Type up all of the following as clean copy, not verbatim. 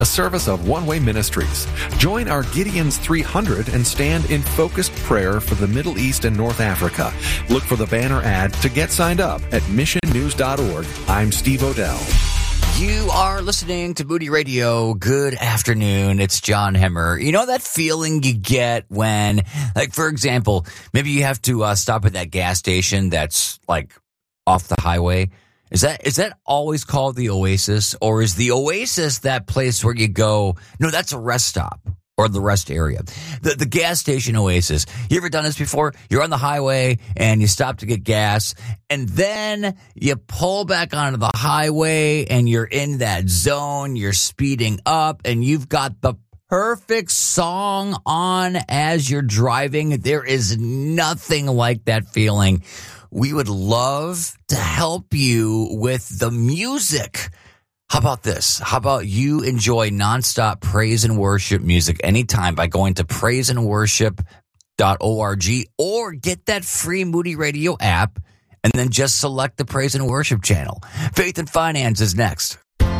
a service of One Way Ministries. Join our Gideon's 300 and stand in focused prayer for the Middle East and North Africa. Look for the banner ad to get signed up at missionnews.org. I'm Steve Odell. You are listening to Moody Radio. Good afternoon. It's John Hemmer. You know that feeling you get when, like, for example, maybe you have to stop at that gas station that's like off the highway. Is that always called the Oasis, or is the Oasis that place where you go? No, that's a rest stop or the rest area. The gas station Oasis. You ever done this before? You're on the highway and you stop to get gas, and then you pull back onto the highway and you're in that zone. You're speeding up and you've got the perfect song on as you're driving. There is nothing like that feeling. We would love to help you with the music. How about this? How about you enjoy nonstop praise and worship music anytime by going to praiseandworship.org or get that free Moody Radio app and then just select the Praise and Worship channel. Faith and Finance is next.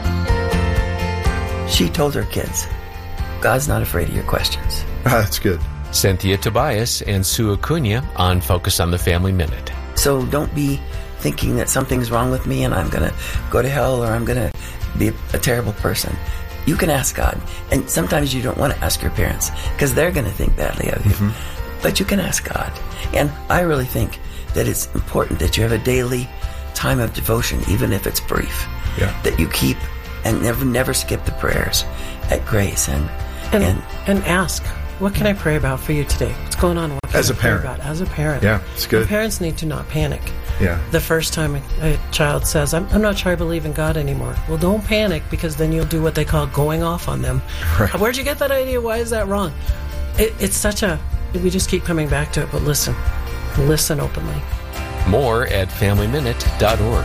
She told her kids, God's not afraid of your questions. That's good. Cynthia Tobias and Sue Acuna on Focus on the Family Minute. So don't be thinking that something's wrong with me and I'm going to go to hell or I'm going to be a terrible person. You can ask God. And sometimes you don't want to ask your parents because they're going to think badly of you. Mm-hmm. But you can ask God. And I really think that it's important that you have a daily time of devotion, even if it's brief, that you keep and never skip the prayers at Grace. And ask. What can I pray about for you today? What's going on? What can I pray about? As a parent. Yeah, it's good. Parents need to not panic. Yeah. The first time a child says, I'm not sure I believe in God anymore. Well, don't panic, because then you'll do what they call going off on them. Right. Where'd you get that idea? Why is that wrong? It's such a... We just keep coming back to it, but listen. Listen openly. More at FamilyMinute.org.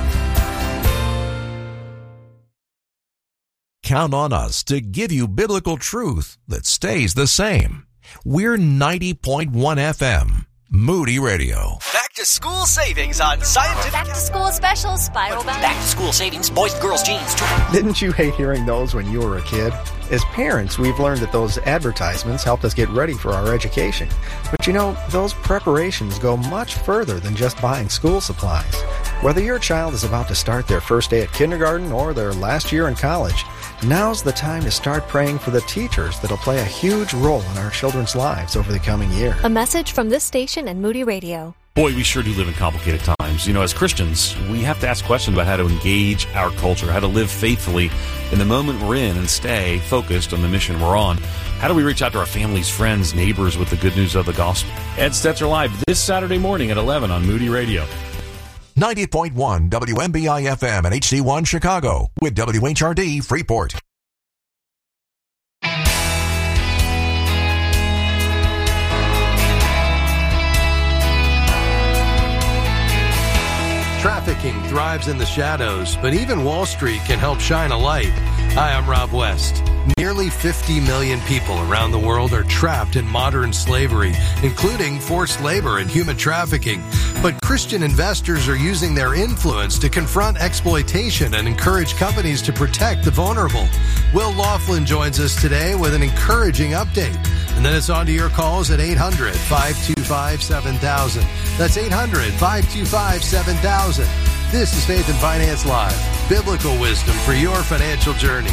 Count on us to give you biblical truth that stays the same. We're 90.1 FM, Moody Radio. Back to school savings on Scientific. Back to school specials, Spiral Bound. Back to school savings, boys and girls jeans. Didn't you hate hearing those when you were a kid? As parents, we've learned that those advertisements helped us get ready for our education. But you know, those preparations go much further than just buying school supplies. Whether your child is about to start their first day at kindergarten or their last year in college, now's the time to start praying for the teachers that'll play a huge role in our children's lives over the coming year. A message from this station and Moody Radio. Boy, we sure do live in complicated times. You know, as Christians, we have to ask questions about how to engage our culture, how to live faithfully in the moment we're in and stay focused on the mission we're on. How do we reach out to our families, friends, neighbors with the good news of the gospel? Ed Stetzer Live this Saturday morning at 11 on Moody Radio. 90.1 WMBI FM and HD1 Chicago with WHRD Freeport. Trafficking thrives in the shadows, but even Wall Street can help shine a light. Hi, I'm Rob West. Nearly 50 million people around the world are trapped in modern slavery, including forced labor and human trafficking. But Christian investors are using their influence to confront exploitation and encourage companies to protect the vulnerable. Will Laughlin joins us today with an encouraging update. And then it's on to your calls at 800-525-7000. That's 800-525-7000. This is Faith and Finance Live, biblical wisdom for your financial journey.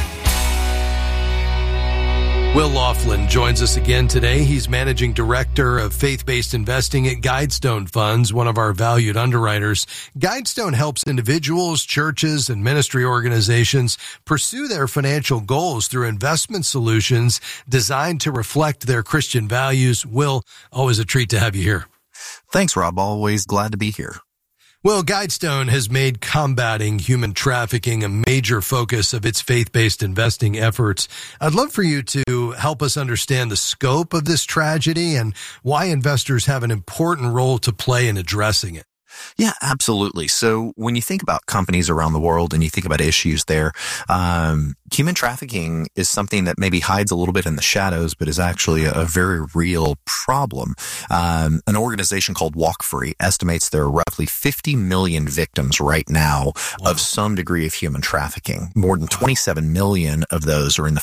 Will Laughlin joins us again today. He's Managing Director of Faith-Based Investing at Guidestone Funds, one of our valued underwriters. Guidestone helps individuals, churches, and ministry organizations pursue their financial goals through investment solutions designed to reflect their Christian values. Will, always a treat to have you here. Thanks, Rob. Always glad to be here. Well, Guidestone has made combating human trafficking a major focus of its faith-based investing efforts. I'd love for you to help us understand the scope of this tragedy and why investors have an important role to play in addressing it. Yeah, absolutely. So when you think about companies around the world and you think about issues there, human trafficking is something that maybe hides a little bit in the shadows, but is actually a very real problem. An organization called Walk Free estimates there are roughly 50 million victims right now of some degree of human trafficking. More than 27 million of those are in the